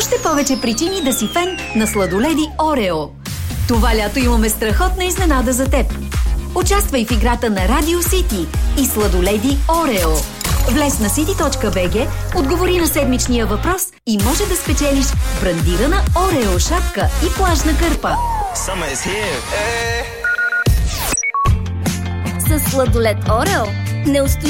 Още повече причини да си фен на сладоледи Орео. Това лято имаме страхотна изненада за теб. Участвай в играта на Радио Сити и сладоледи Орео. Влез на city.bg, отговори на седмичния въпрос и може да спечелиш брандирана Орео шапка и плажна кърпа. С сладолед Орео не устои